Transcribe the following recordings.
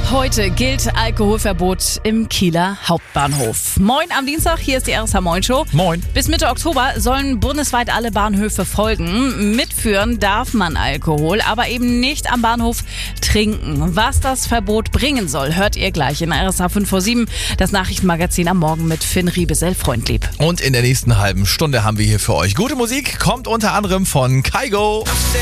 Heute gilt Alkoholverbot im Kieler Hauptbahnhof. Moin am Dienstag, hier ist die RSH Moin Show. Moin. Bis Mitte Oktober sollen bundesweit alle Bahnhöfe folgen. Mitführen darf man Alkohol, aber eben nicht am Bahnhof trinken. Was das Verbot bringen soll, hört ihr gleich in RSH 5 vor 7, das Nachrichtenmagazin am Morgen mit Finn Riebesell-Freundlieb. Und in der nächsten halben Stunde haben wir hier für euch gute Musik, kommt unter anderem von Kygo.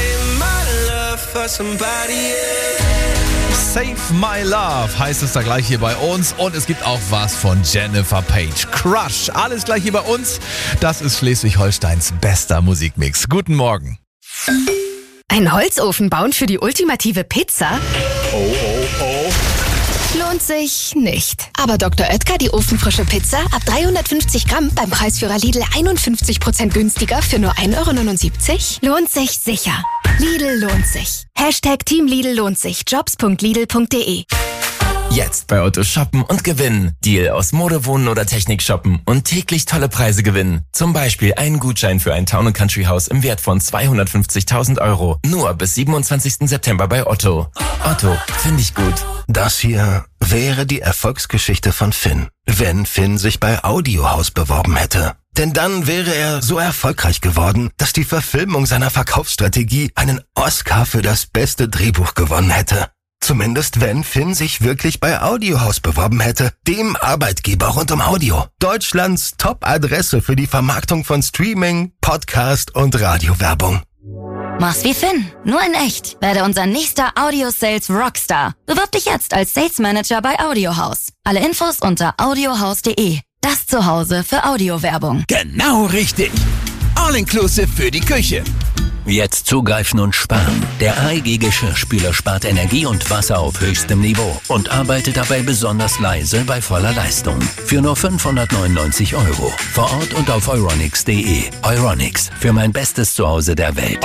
Save My Love heißt es da gleich hier bei uns und es gibt auch was von Jennifer Page. Crush, alles gleich hier bei uns. Das ist Schleswig-Holsteins bester Musikmix. Guten Morgen. Ein Holzofen bauen für die ultimative Pizza? Oh. Lohnt sich nicht. Aber Dr. Oetker, die ofenfrische Pizza, ab 350 Gramm beim Preisführer Lidl 51% günstiger für nur 1,79 €? Lohnt sich sicher. Lidl lohnt sich. Team Lidl lohnt sich. Jobs.lidl.de. Jetzt bei Otto shoppen und gewinnen. Deal aus Mode, Wohnen oder Technik shoppen und täglich tolle Preise gewinnen. Zum Beispiel einen Gutschein für ein Town & Country Haus im Wert von 250.000 €. Nur bis 27. September bei Otto. Otto, finde ich gut. Das hier wäre die Erfolgsgeschichte von Finn, wenn Finn sich bei Audiohaus beworben hätte. Denn dann wäre er so erfolgreich geworden, dass die Verfilmung seiner Verkaufsstrategie einen Oscar für das beste Drehbuch gewonnen hätte. Zumindest wenn Finn sich wirklich bei Audiohaus beworben hätte, dem Arbeitgeber rund um Audio. Deutschlands Top-Adresse für die Vermarktung von Streaming, Podcast und Radiowerbung. Mach's wie Finn, nur in echt. Werde unser nächster Audio-Sales Rockstar. Bewirb dich jetzt als Sales Manager bei Audiohaus. Alle Infos unter audiohaus.de. Das Zuhause für Audiowerbung. Genau richtig. All-inclusive für die Küche. Jetzt zugreifen und sparen. Der AEG Geschirrspüler spart Energie und Wasser auf höchstem Niveau und arbeitet dabei besonders leise bei voller Leistung. Für nur 599 €. Vor Ort und auf euronics.de. Euronics, für mein bestes Zuhause der Welt.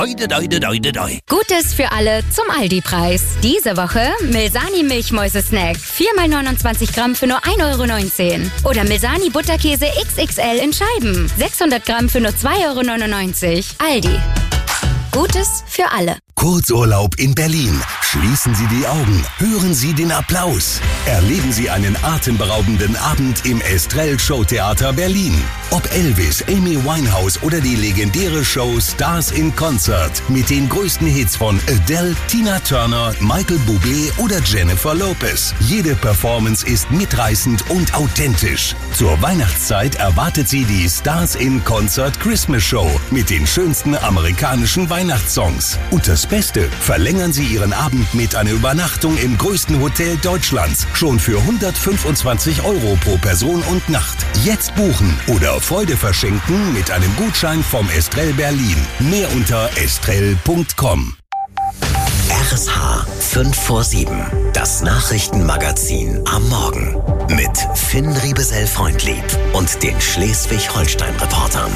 Gutes für alle zum Aldi-Preis. Diese Woche Milsani Milchmäuse-Snack. 4x29 Gramm für nur 1,19 €. Oder Milsani Butterkäse XXL in Scheiben. 600 Gramm für nur 2,99 €. Aldi. Gutes für alle. Kurzurlaub in Berlin. Schließen Sie die Augen, hören Sie den Applaus. Erleben Sie einen atemberaubenden Abend im Estrell Showtheater Berlin. Ob Elvis, Amy Winehouse oder die legendäre Show Stars in Concert mit den größten Hits von Adele, Tina Turner, Michael Bublé oder Jennifer Lopez. Jede Performance ist mitreißend und authentisch. Zur Weihnachtszeit erwartet Sie die Stars in Concert Christmas Show mit den schönsten amerikanischen Weihnachtssongs. Und das Beste, verlängern Sie Ihren Abend mit einer Übernachtung im größten Hotel Deutschlands. Schon für 125 € pro Person und Nacht. Jetzt buchen oder Freude verschenken mit einem Gutschein vom Estrell Berlin. Mehr unter estrell.com. RSH 5 vor 7, das Nachrichtenmagazin am Morgen. Mit Finn Riebesell-Freundlieb und den Schleswig-Holstein-Reportern.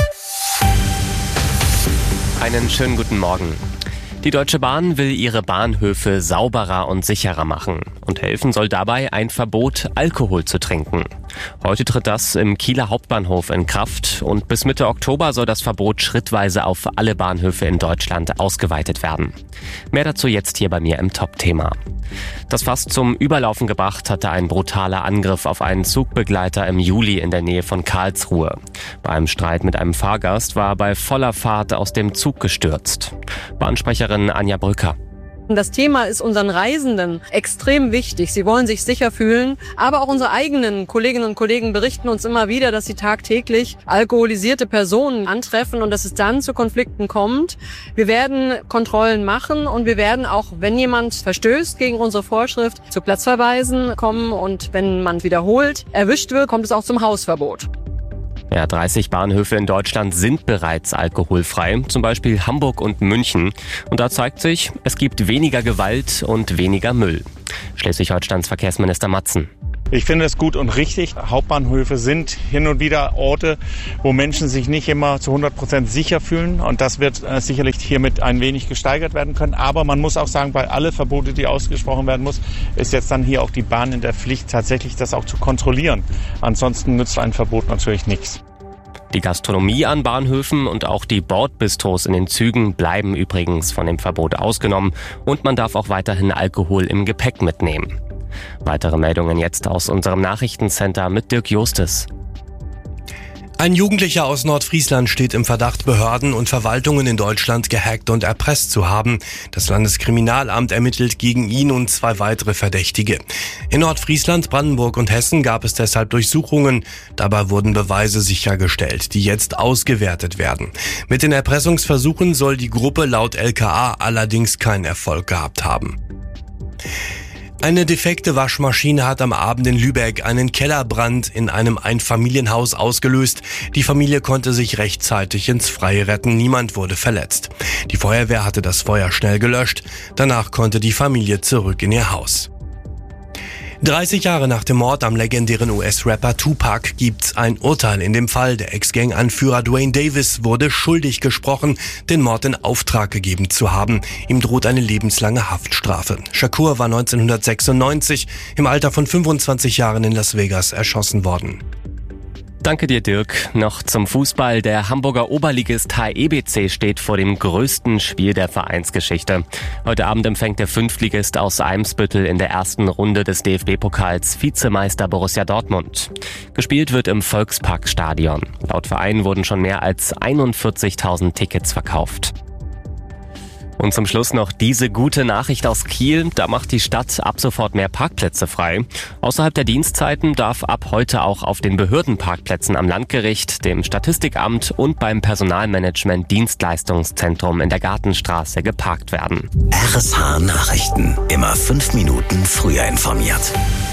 Einen schönen guten Morgen. Die Deutsche Bahn will ihre Bahnhöfe sauberer und sicherer machen. Und helfen soll dabei ein Verbot, Alkohol zu trinken. Heute tritt das im Kieler Hauptbahnhof in Kraft und bis Mitte Oktober soll das Verbot schrittweise auf alle Bahnhöfe in Deutschland ausgeweitet werden. Mehr dazu jetzt hier bei mir im Top-Thema. Das Fass zum Überlaufen gebracht hatte ein brutaler Angriff auf einen Zugbegleiter im Juli in der Nähe von Karlsruhe. Bei einem Streit mit einem Fahrgast war er bei voller Fahrt aus dem Zug gestürzt. Bahnsprecherin Anja Brücker. Das Thema ist unseren Reisenden extrem wichtig. Sie wollen sich sicher fühlen, aber auch unsere eigenen Kolleginnen und Kollegen berichten uns immer wieder, dass sie tagtäglich alkoholisierte Personen antreffen und dass es dann zu Konflikten kommt. Wir werden Kontrollen machen und wir werden auch, wenn jemand verstößt gegen unsere Vorschrift, zu Platzverweisen kommen und wenn man wiederholt erwischt wird, kommt es auch zum Hausverbot. Ja, 30 Bahnhöfe in Deutschland sind bereits alkoholfrei, zum Beispiel Hamburg und München. Und da zeigt sich, es gibt weniger Gewalt und weniger Müll. Schleswig-Holsteins Verkehrsminister Matzen. Ich finde es gut und richtig. Hauptbahnhöfe sind hin und wieder Orte, wo Menschen sich nicht immer zu 100% sicher fühlen. Und das wird sicherlich hiermit ein wenig gesteigert werden können. Aber man muss auch sagen, bei alle Verbote, die ausgesprochen werden muss, ist jetzt dann hier auch die Bahn in der Pflicht, tatsächlich das auch zu kontrollieren. Ansonsten nützt ein Verbot natürlich nichts. Die Gastronomie an Bahnhöfen und auch die Bordbistros in den Zügen bleiben übrigens von dem Verbot ausgenommen und man darf auch weiterhin Alkohol im Gepäck mitnehmen. Weitere Meldungen jetzt aus unserem Nachrichtencenter mit Dirk Justus. Ein Jugendlicher aus Nordfriesland steht im Verdacht, Behörden und Verwaltungen in Deutschland gehackt und erpresst zu haben. Das Landeskriminalamt ermittelt gegen ihn und 2 weitere Verdächtige. In Nordfriesland, Brandenburg und Hessen gab es deshalb Durchsuchungen. Dabei wurden Beweise sichergestellt, die jetzt ausgewertet werden. Mit den Erpressungsversuchen soll die Gruppe laut LKA allerdings keinen Erfolg gehabt haben. Eine defekte Waschmaschine hat am Abend in Lübeck einen Kellerbrand in einem Einfamilienhaus ausgelöst. Die Familie konnte sich rechtzeitig ins Freie retten, niemand wurde verletzt. Die Feuerwehr hatte das Feuer schnell gelöscht, danach konnte die Familie zurück in ihr Haus. 30 Jahre nach dem Mord am legendären US-Rapper Tupac gibt's ein Urteil in dem Fall. Der Ex-Gang-Anführer Dwayne Davis wurde schuldig gesprochen, den Mord in Auftrag gegeben zu haben. Ihm droht eine lebenslange Haftstrafe. Shakur war 1996 im Alter von 25 Jahren in Las Vegas erschossen worden. Danke dir, Dirk. Noch zum Fußball. Der Hamburger Oberligist HEBC steht vor dem größten Spiel der Vereinsgeschichte. Heute Abend empfängt der Fünftligist aus Eimsbüttel in der ersten Runde des DFB-Pokals Vizemeister Borussia Dortmund. Gespielt wird im Volksparkstadion. Laut Verein wurden schon mehr als 41.000 Tickets verkauft. Und zum Schluss noch diese gute Nachricht aus Kiel. Da macht die Stadt ab sofort mehr Parkplätze frei. Außerhalb der Dienstzeiten darf ab heute auch auf den Behördenparkplätzen am Landgericht, dem Statistikamt und beim Personalmanagement Dienstleistungszentrum in der Gartenstraße geparkt werden. RSH Nachrichten. Immer 5 Minuten früher informiert.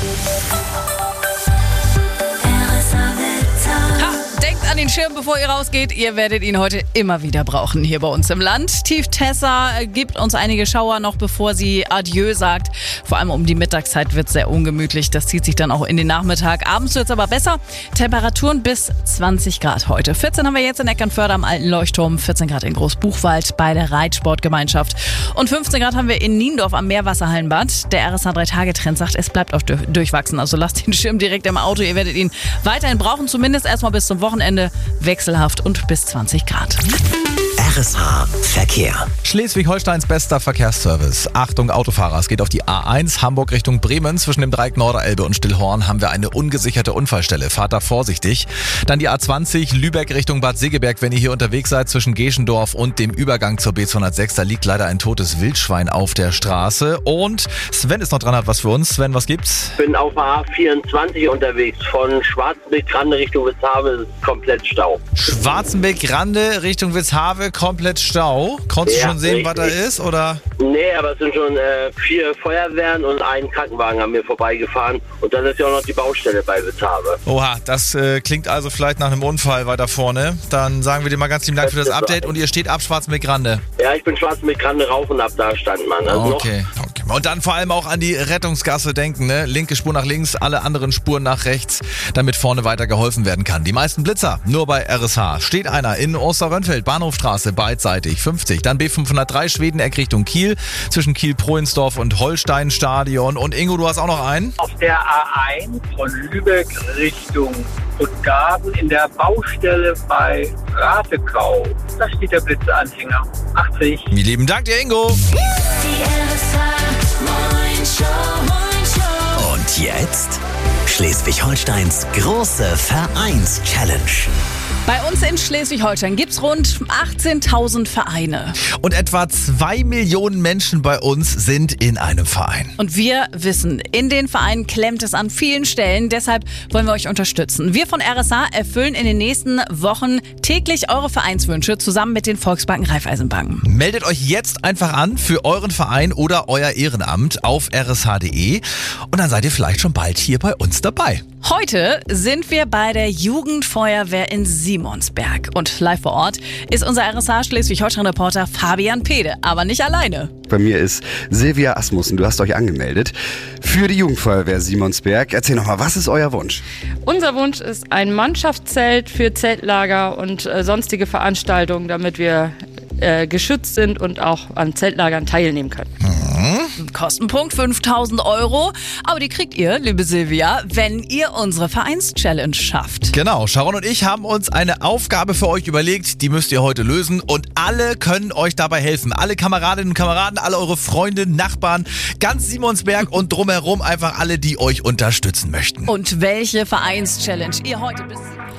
An den Schirm, bevor ihr rausgeht. Ihr werdet ihn heute immer wieder brauchen hier bei uns im Land. Tief Tessa gibt uns einige Schauer noch, bevor sie Adieu sagt. Vor allem um die Mittagszeit wird es sehr ungemütlich. Das zieht sich dann auch in den Nachmittag. Abends wird es aber besser. Temperaturen bis 20 Grad heute. 14 haben wir jetzt in Eckernförde am Alten Leuchtturm, 14 Grad in Großbuchwald bei der Reitsportgemeinschaft und 15 Grad haben wir in Niendorf am Meerwasserhallenbad. Der RSH 3-Tage-Trend sagt, es bleibt auch durchwachsen. Also lasst den Schirm direkt im Auto. Ihr werdet ihn weiterhin brauchen, zumindest erstmal bis zum Wochenende. Wechselhaft und bis 20 Grad. RSH Verkehr. Schleswig-Holsteins bester Verkehrsservice. Achtung Autofahrer, es geht auf die A1 Hamburg Richtung Bremen. Zwischen dem Dreieck Norderelbe und Stillhorn haben wir eine ungesicherte Unfallstelle. Fahrt da vorsichtig. Dann die A20 Lübeck Richtung Bad Segeberg. Wenn ihr hier unterwegs seid zwischen Geschendorf und dem Übergang zur B206, da liegt leider ein totes Wildschwein auf der Straße. Und Sven ist noch dran, hat was für uns. Sven, was gibt's? Ich bin auf der A24 unterwegs. Von Schwarzenbeck-Grande Richtung Witzhave ist komplett Stau. Schwarzenbeck-Grande Richtung Witzhave, komplett Stau. Konntest du schon sehen, was da ist, oder? Nee, aber es sind schon 4 Feuerwehren und ein Krankenwagen an mir vorbeigefahren. Und dann ist ja auch noch die Baustelle bei Witzhave. Oha, das klingt also vielleicht nach einem Unfall weiter vorne. Dann sagen wir dir mal ganz lieben Dank für das Update. Und ihr steht ab Schwarzenbeck-Grande. Ja, ich bin Schwarzenbeck-Grande rauf und ab da stand man. Also okay. Und dann vor allem auch an die Rettungsgasse denken, ne? Linke Spur nach links, alle anderen Spuren nach rechts, damit vorne weiter geholfen werden kann. Die meisten Blitzer nur bei RSH. Steht einer in Osterrönfeld, Bahnhofstraße, beidseitig 50. Dann B503 Schwedeneck Richtung Kiel, zwischen Kiel-Prohensdorf und Holsteinstadion. Und Ingo, du hast auch noch einen? Auf der A1 von Lübeck Richtung Stuttgart in der Baustelle bei Ratekau. Da steht der Blitzeanhänger. 80. Lieben Dank dir, Ingo. Und jetzt Schleswig-Holsteins große Vereins-Challenge. Bei uns in Schleswig-Holstein gibt's rund 18.000 Vereine. Und etwa 2 Millionen Menschen bei uns sind in einem Verein. Und wir wissen, in den Vereinen klemmt es an vielen Stellen. Deshalb wollen wir euch unterstützen. Wir von RSH erfüllen in den nächsten Wochen täglich eure Vereinswünsche zusammen mit den Volksbanken Raiffeisenbanken. Meldet euch jetzt einfach an für euren Verein oder euer Ehrenamt auf rsh.de und dann seid ihr vielleicht schon bald hier bei uns dabei. Heute sind wir bei der Jugendfeuerwehr in Simonsberg. Und live vor Ort ist unser RSH Schleswig-Holstein-Reporter Fabian Pede. Aber nicht alleine. Bei mir ist Silvia Asmussen. Du hast euch angemeldet für die Jugendfeuerwehr Simonsberg. Erzähl nochmal, was ist euer Wunsch? Unser Wunsch ist ein Mannschaftszelt für Zeltlager und sonstige Veranstaltungen, damit wir geschützt sind und auch an Zeltlagern teilnehmen können. Ein Kostenpunkt 5.000 €. Aber die kriegt ihr, liebe Silvia, wenn ihr unsere Vereinschallenge schafft. Genau, Sharon und ich haben uns eine Aufgabe für euch überlegt, die müsst ihr heute lösen und alle können euch dabei helfen. Alle Kameradinnen und Kameraden, alle eure Freunde, Nachbarn, ganz Simonsberg und drumherum einfach alle, die euch unterstützen möchten. Und welche Vereinschallenge ihr heute bis